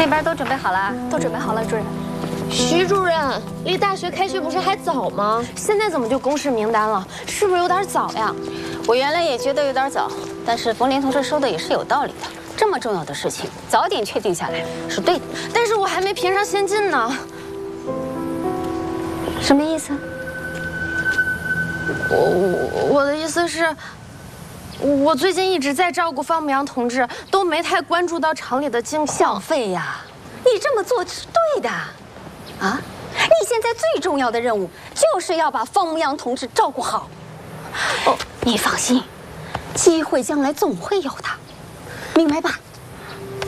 那边都准备好了？ 都准备好了，主任。 徐主任，离大学开学不是还早吗？ 现在怎么就公示名单了？是不是有点早呀？ 我原来也觉得有点早，但是冯林同志说的也是有道理的。这么重要的事情，早点确定下来是对的。 但是我还没评上先进呢。 什么意思？ 我的意思是，我最近一直在照顾方牧阳同志，都没太关注到厂里的境况。 小费呀，你这么做是对的，啊！你现在最重要的任务就是要把方牧阳同志照顾好。哦，你放心，机会将来总会有的，明白吧？